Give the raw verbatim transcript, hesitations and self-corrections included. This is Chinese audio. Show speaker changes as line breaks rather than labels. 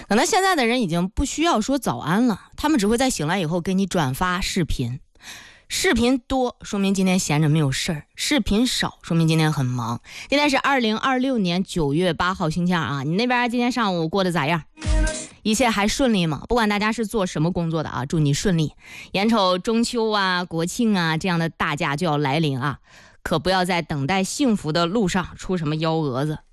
可能现在的人已经不需要说早安了，他们只会在醒来以后给你转发视频。视频多说明今天闲着没有事儿，视频少说明今天很忙。今天是二零二六年九月八号星期二啊，你那边今天上午过得咋样？一切还顺利吗？不管大家是做什么工作的啊，祝你顺利。眼瞅中秋啊、国庆啊这样的大假就要来临啊，可不要在等待幸福的路上出什么幺蛾子。